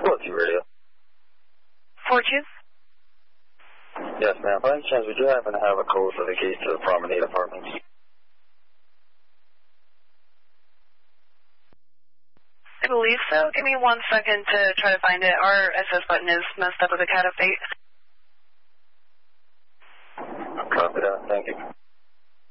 4-2 radio. 4-2? Yes, ma'am. By any chance, would you happen to have a code for the gate to the Promenade Apartments? I believe so. Give me 1 second to try to find it. Our SS button is messed up with a cat update. Copy that. Thank you.